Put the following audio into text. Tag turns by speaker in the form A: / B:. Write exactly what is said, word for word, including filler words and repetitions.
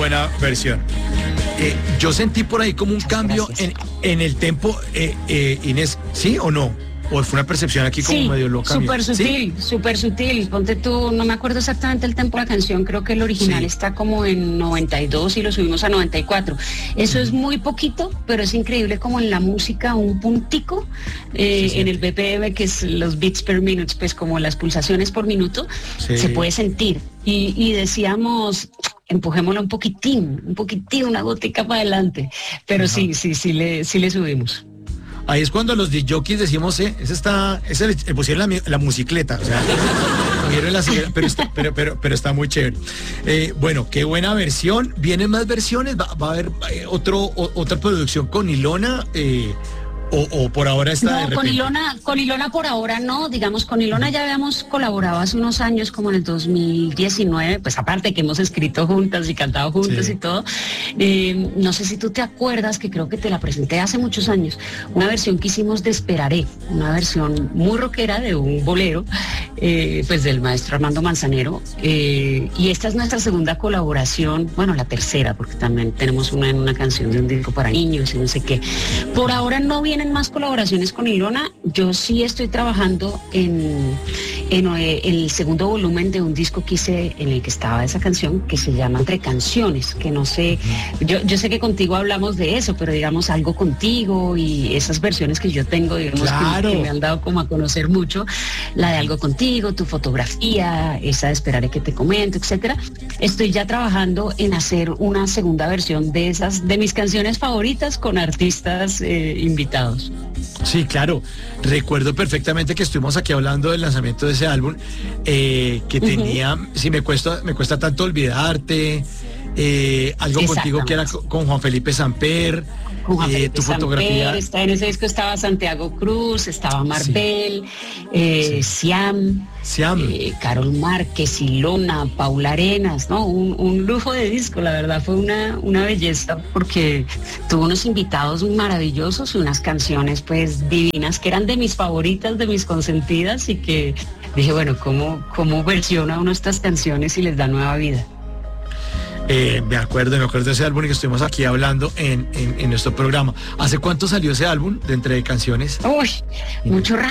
A: buena versión. Eh, yo sentí por ahí como un
B: Muchas
A: cambio en, en el tempo, eh, eh, Inés, ¿sí o no? ¿O fue una percepción aquí como
B: Sí,
A: medio loca?
B: súper
A: ¿Sí?
B: sutil, súper sutil. Ponte tú, no me acuerdo exactamente el tempo de la canción, creo que el original
A: Sí.
B: está como en noventa y dos y lo subimos a noventa y cuatro. Eso es muy poquito, pero es increíble como en la música un puntico, eh,
A: Sí,
B: en
A: sí.
B: el B P M, que es los beats per minute, pues como las pulsaciones por minuto,
A: Sí.
B: se puede sentir. Y, y decíamos, empujémoslo un poquitín, un poquitín, una gotica para adelante. Pero
A: Ajá.
B: sí, sí, sí le, sí le subimos.
A: Ahí es cuando los disjockeys decimos, eh, ese está, ese le, le pusieron la, mi- la mucicleta, o sea, cogieron la señora, pero está, pero, pero, pero está muy chévere. Eh, bueno, qué buena versión. ¿Vienen más versiones? ¿Va, va a haber eh, otro, o- otra producción con Ilona? Eh, o, o por ahora está de
B: No, con
A: repente?
B: Ilona, con Ilona por ahora no, digamos, con Ilona ya habíamos colaborado hace unos años, como en el dos mil diecinueve, pues aparte que hemos escrito juntas y cantado juntas
A: Sí.
B: y todo. Eh, no sé si tú te acuerdas, que creo que te la presenté hace muchos años, una versión que hicimos de Esperaré, una versión muy rockera de un bolero, eh, pues del maestro Armando Manzanero, eh, y esta es nuestra segunda colaboración, bueno, la tercera, porque también tenemos una en una canción de un disco para niños y no sé qué. Por ahora no vienen más colaboraciones con Ilona. Yo sí estoy trabajando en, en eh, el segundo volumen de un disco que hice en el que estaba esa canción, que se llama Entre Canciones, que no sé, yo, yo sé que contigo hablamos de eso, pero digamos Algo Contigo y esas versiones que yo tengo, digamos,
A: Claro.
B: que, que me han dado como a conocer mucho, la de Algo Contigo, Tu Fotografía, esa de Esperaré que te comento, etcétera. Estoy ya trabajando en hacer una segunda versión de esas, de mis canciones favoritas con artistas eh, invitados.
A: Sí, claro. Recuerdo perfectamente que estuvimos aquí hablando del lanzamiento de ese álbum, eh, que
B: Ujú.
A: tenía, si me cuesta, me cuesta tanto olvidarte, eh, Algo Contigo que era co- con Juan Felipe Samper,
B: Con Juan
A: eh,
B: Felipe
A: tu fotografía.
B: Samper, está, en ese disco estaba Santiago Cruz, estaba Marbel, eh,
A: Sí.
B: Siam,
A: Siam.
B: eh, Carol Márquez, Ilona, Paula Arenas, ¿no? Un, un lujo de disco, la verdad fue una, una belleza porque tuvo unos invitados maravillosos y unas canciones pues divinas que eran de mis favoritas, de mis consentidas y que dije, bueno, ¿cómo, cómo versiona uno estas canciones y les da nueva vida?
A: Eh, me acuerdo, me acuerdo de ese álbum que estuvimos aquí hablando en, en, en nuestro programa. ¿Hace cuánto salió ese álbum de Entre Canciones?
B: Uy, mucho rato.